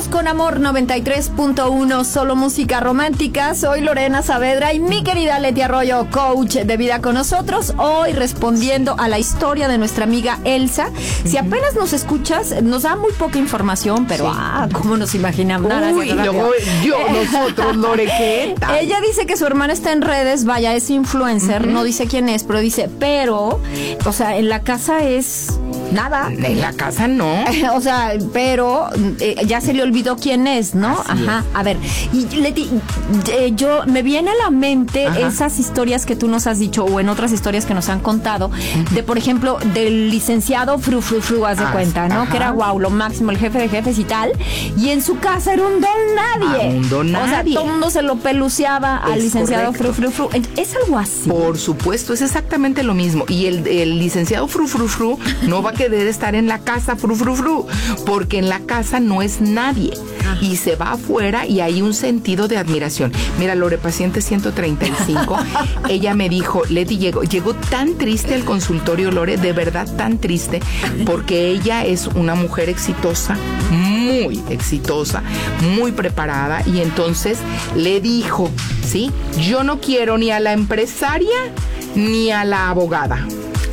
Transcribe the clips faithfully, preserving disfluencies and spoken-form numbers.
Seguimos con Amor noventa y tres punto uno, solo música romántica. Soy Lorena Saavedra y mi querida Leti Arroyo, coach de vida con nosotros. Hoy respondiendo a la historia de nuestra amiga Elsa. Uh-huh. Si apenas nos escuchas, nos da muy poca información, pero sí. ah, ¿cómo nos imaginamos? Nada, Uy, luego yo, nosotros, Lore, ¿qué tal? Ella dice que su hermana está en redes, vaya, es influencer, uh-huh. no dice quién es, pero dice, pero, o sea, en la casa es... nada. En la casa no. O sea, pero eh, ya se le olvidó quién es, ¿no? Así Ajá. es. A ver, y Leti, eh, yo me viene a la mente Ajá. esas historias que tú nos has dicho o en otras historias que nos han contado, uh-huh. de por ejemplo, del licenciado Fru Fru Fru, haz de ah, cuenta, ¿no? Ajá. Que era wow, lo máximo, el jefe de jefes y tal. Y en su casa era un don nadie. Ah, un don nadie. O sea, todo el mundo se lo peluceaba al es licenciado correcto. Fru Fru Fru. ¿Es algo así? Por supuesto, es exactamente lo mismo. Y el, el licenciado Fru Fru Fru no va a querer estar en la casa fru fru fru, porque en la casa no es nadie. Ajá. Y se va afuera y hay un sentido de admiración. Mira, Lore, paciente ciento treinta y cinco, ella me dijo, Leti, llegó, llegó tan triste al consultorio, Lore, de verdad tan triste, porque ella es una mujer exitosa, muy exitosa, muy preparada, y entonces le dijo, ¿sí? Yo no quiero ni a la empresaria ni a la abogada.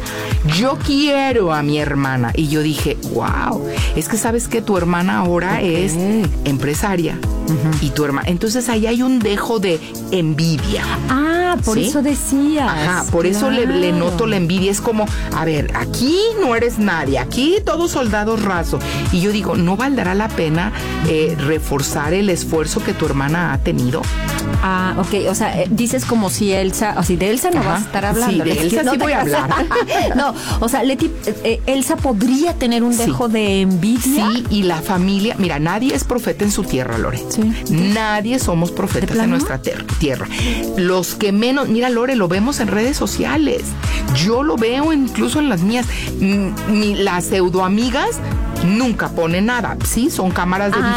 Yo quiero a mi hermana. Y yo dije, wow, es que sabes que tu hermana ahora okay. es empresaria. Uh-huh. Y tu hermana. Entonces ahí hay un dejo de envidia. Ah, por ¿sí? eso decías. Ajá, por claro. eso le, le noto la envidia. Es como, a ver, aquí no eres nadie, aquí todos soldados rasos. Y yo digo, ¿no valdrá la pena eh, reforzar el esfuerzo que tu hermana ha tenido? Ah, ok, o sea, eh, dices como si Elsa, o si de Elsa no Ajá. vas a estar hablando. Sí, de Elsa no sí voy a hablar. No, o sea, Leti, eh, Elsa podría tener un dejo sí. de envidia. Sí, y la familia, mira, nadie es profeta en su tierra, Lore. Sí. Nadie somos profetas en nuestra ter- tierra. Los que menos, mira, Lore, lo vemos en redes sociales. Yo lo veo incluso en las mías. Mi, las pseudoamigas nunca ponen nada. Sí, son cámaras de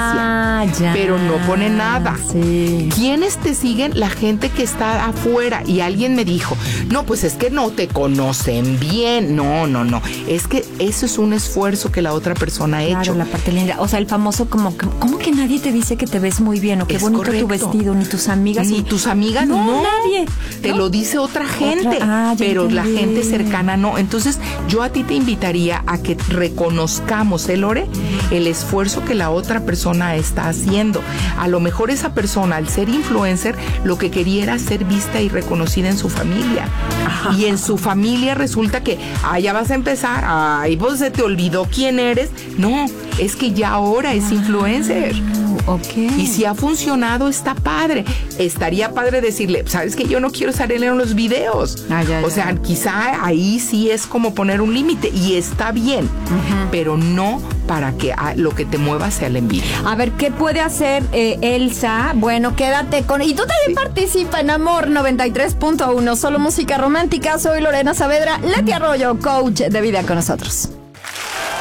ah, vigilancia. Ya, pero no ponen nada. Sí. ¿Quiénes te siguen? La gente que está afuera. Y alguien me dijo, no, pues es que no te conocen bien. No, no, no. Es que eso es un esfuerzo que la otra persona ha claro, hecho. La parte linda. O sea, el famoso como, ¿cómo que nadie te dice que te ves muy bien? O qué es bonito correcto. Tu vestido, ni tus amigas. Ni y... tus amigas, no. no. Nadie. Te ¿no? lo dice otra gente. Otra, ah, pero entendí. La gente cercana no. Entonces, yo a ti te invitaría a que reconozcamos, ¿eh, Lore? El esfuerzo que la otra persona está haciendo. A lo mejor esa persona, al ser influencer, lo que quería era ser vista y reconocida en su familia. Ajá. Y en su familia resulta que, ah, ya vas a empezar, ay, pues se te olvidó quién eres. No, es que ya ahora es influencer. Okay. Y si ha funcionado, está padre. Estaría padre decirle, ¿sabes que yo no quiero salir en los videos? Ah, ya, ya. O sea, quizá ahí sí es como poner un límite y está bien, uh-huh. pero no para que a, lo que te mueva sea la envidia. A ver, ¿qué puede hacer eh, Elsa? Bueno, quédate con... Y tú también sí. participa en Amor noventa y tres punto uno, solo música romántica. Soy Lorena Saavedra, Leti Arroyo, coach de vida con nosotros.